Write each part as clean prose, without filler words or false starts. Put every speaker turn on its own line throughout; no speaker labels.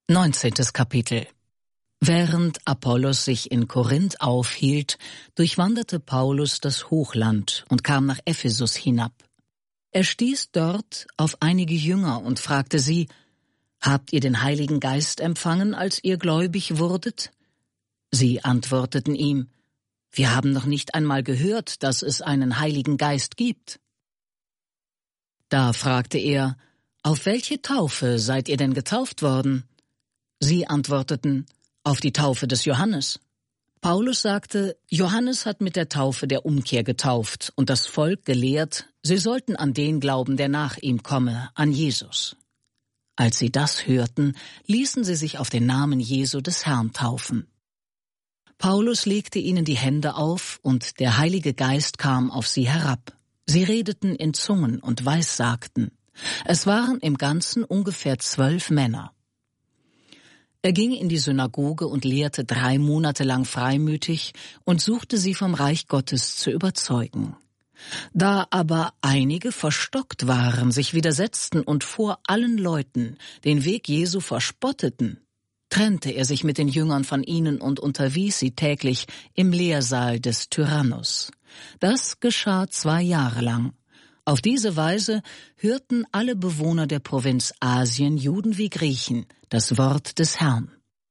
19. Kapitel. Während Apollos sich in Korinth aufhielt, durchwanderte Paulus das Hochland und kam nach Ephesus hinab. Er stieß dort auf einige Jünger und fragte sie: »Habt ihr den Heiligen Geist empfangen, als ihr gläubig wurdet?« Sie antworteten ihm: »Wir haben noch nicht einmal gehört, dass es einen Heiligen Geist gibt.« Da fragte er: »Auf welche Taufe seid ihr denn getauft worden?« Sie antworteten: »Auf die Taufe des Johannes.« Paulus sagte: »Johannes hat mit der Taufe der Umkehr getauft und das Volk gelehrt, sie sollten an den glauben, der nach ihm komme, an Jesus.« Als sie das hörten, ließen sie sich auf den Namen Jesu des Herrn taufen. Paulus legte ihnen die Hände auf, und der Heilige Geist kam auf sie herab. Sie redeten in Zungen und Weissagten. Es waren im Ganzen ungefähr 12 Männer. Er ging in die Synagoge und lehrte 3 Monate lang freimütig und suchte sie vom Reich Gottes zu überzeugen. Da aber einige verstockt waren, sich widersetzten und vor allen Leuten den Weg Jesu verspotteten, trennte er sich mit den Jüngern von ihnen und unterwies sie täglich im Lehrsaal des Tyrannus. Das geschah 2 Jahre lang. Auf diese Weise hörten alle Bewohner der Provinz Asien, Juden wie Griechen, das Wort des Herrn.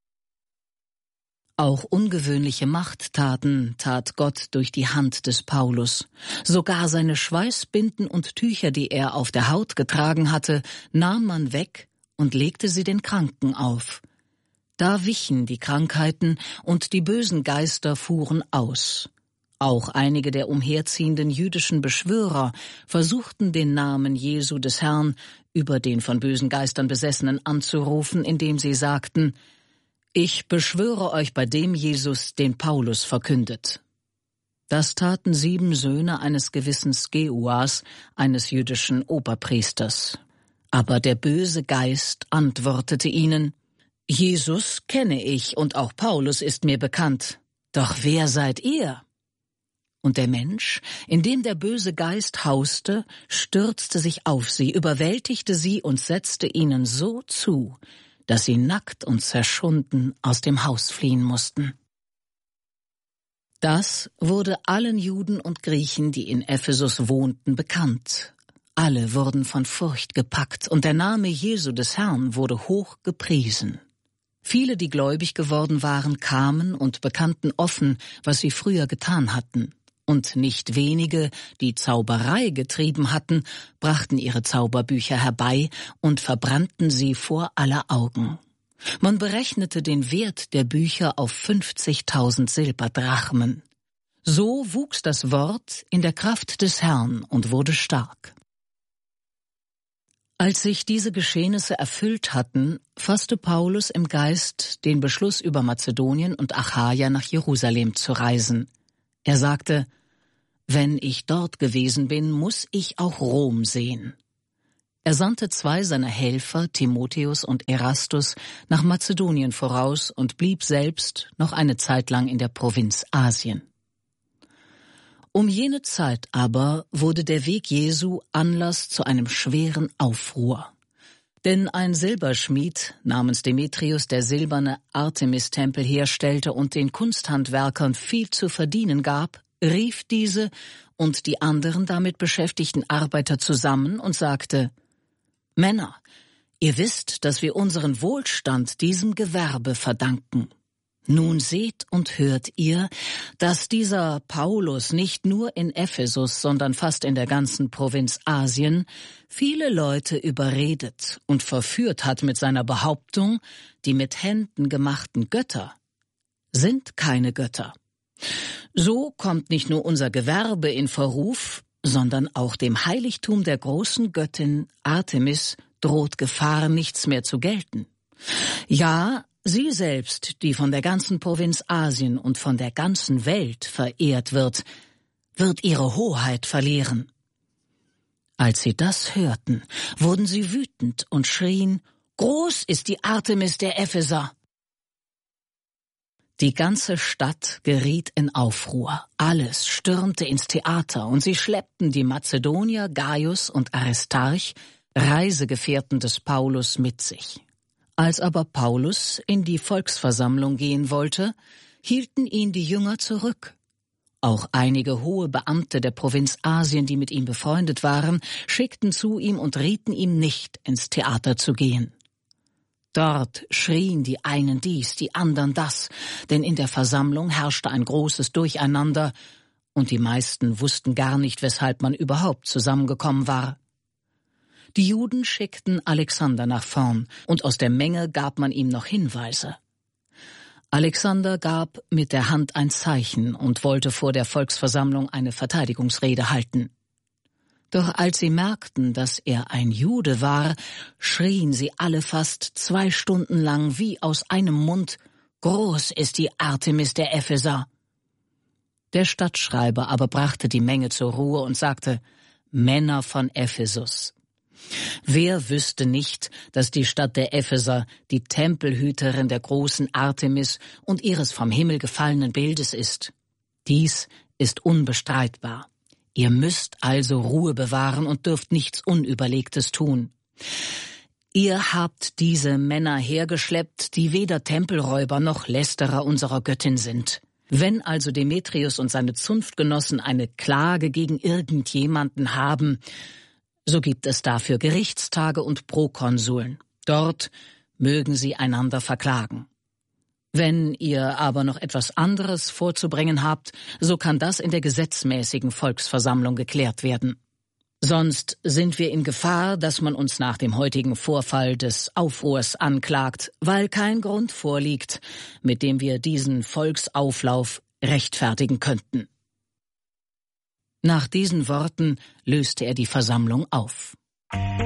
Auch ungewöhnliche Machttaten tat Gott durch die Hand des Paulus. Sogar seine Schweißbinden und Tücher, die er auf der Haut getragen hatte, nahm man weg und legte sie den Kranken auf. Da wichen die Krankheiten und die bösen Geister fuhren aus. Auch einige der umherziehenden jüdischen Beschwörer versuchten den Namen Jesu des Herrn über den von bösen Geistern Besessenen anzurufen, indem sie sagten: »Ich beschwöre euch bei dem Jesus, den Paulus verkündet.« Das taten 7 Söhne eines gewissen Skeuas, eines jüdischen Oberpriesters. Aber der böse Geist antwortete ihnen: »Jesus kenne ich und auch Paulus ist mir bekannt. Doch wer seid ihr?« Und der Mensch, in dem der böse Geist hauste, stürzte sich auf sie, überwältigte sie und setzte ihnen so zu, dass sie nackt und zerschunden aus dem Haus fliehen mussten. Das wurde allen Juden und Griechen, die in Ephesus wohnten, bekannt. Alle wurden von Furcht gepackt, und der Name Jesu des Herrn wurde hoch gepriesen. Viele, die gläubig geworden waren, kamen und bekannten offen, was sie früher getan hatten. Und nicht wenige, die Zauberei getrieben hatten, brachten ihre Zauberbücher herbei und verbrannten sie vor aller Augen. Man berechnete den Wert der Bücher auf 50.000 Silberdrachmen. So wuchs das Wort in der Kraft des Herrn und wurde stark. Als sich diese Geschehnisse erfüllt hatten, fasste Paulus im Geist den Beschluss, über Mazedonien und Achaia nach Jerusalem zu reisen. Er sagte: »Wenn ich dort gewesen bin, muss ich auch Rom sehen.« Er sandte 2 seiner Helfer, Timotheus und Erastus, nach Mazedonien voraus und blieb selbst noch eine Zeit lang in der Provinz Asien. Um jene Zeit aber wurde der Weg Jesu Anlass zu einem schweren Aufruhr. Denn ein Silberschmied namens Demetrius, der silberne Artemis-Tempel herstellte und den Kunsthandwerkern viel zu verdienen gab, rief diese und die anderen damit beschäftigten Arbeiter zusammen und sagte: »Männer, ihr wisst, dass wir unseren Wohlstand diesem Gewerbe verdanken. Nun seht und hört ihr, dass dieser Paulus nicht nur in Ephesus, sondern fast in der ganzen Provinz Asien viele Leute überredet und verführt hat mit seiner Behauptung, die mit Händen gemachten Götter sind keine Götter. So kommt nicht nur unser Gewerbe in Verruf, sondern auch dem Heiligtum der großen Göttin Artemis droht Gefahr, nichts mehr zu gelten. Ja, sie selbst, die von der ganzen Provinz Asien und von der ganzen Welt verehrt wird ihre Hoheit verlieren.« Als sie das hörten, wurden sie wütend und schrien: »Groß ist die Artemis der Epheser!« Die ganze Stadt geriet in Aufruhr, alles stürmte ins Theater, und sie schleppten die Mazedonier Gaius und Aristarch, Reisegefährten des Paulus, mit sich. Als aber Paulus in die Volksversammlung gehen wollte, hielten ihn die Jünger zurück. Auch einige hohe Beamte der Provinz Asien, die mit ihm befreundet waren, schickten zu ihm und rieten ihm nicht, ins Theater zu gehen. Dort schrien die einen dies, die anderen das, denn in der Versammlung herrschte ein großes Durcheinander, und die meisten wussten gar nicht, weshalb man überhaupt zusammengekommen war. Die Juden schickten Alexander nach vorn, und aus der Menge gab man ihm noch Hinweise. Alexander gab mit der Hand ein Zeichen und wollte vor der Volksversammlung eine Verteidigungsrede halten. Doch als sie merkten, dass er ein Jude war, schrien sie alle fast 2 Stunden lang wie aus einem Mund: »Groß ist die Artemis der Epheser!« Der Stadtschreiber aber brachte die Menge zur Ruhe und sagte: »Männer von Ephesus, wer wüsste nicht, dass die Stadt der Epheser die Tempelhüterin der großen Artemis und ihres vom Himmel gefallenen Bildes ist? Dies ist unbestreitbar. Ihr müsst also Ruhe bewahren und dürft nichts Unüberlegtes tun. Ihr habt diese Männer hergeschleppt, die weder Tempelräuber noch Lästerer unserer Göttin sind. Wenn also Demetrius und seine Zunftgenossen eine Klage gegen irgendjemanden haben, so gibt es dafür Gerichtstage und Prokonsuln. Dort mögen sie einander verklagen. Wenn ihr aber noch etwas anderes vorzubringen habt, so kann das in der gesetzmäßigen Volksversammlung geklärt werden. Sonst sind wir in Gefahr, dass man uns nach dem heutigen Vorfall des Aufruhrs anklagt, weil kein Grund vorliegt, mit dem wir diesen Volksauflauf rechtfertigen könnten.« Nach diesen Worten löste er die Versammlung auf.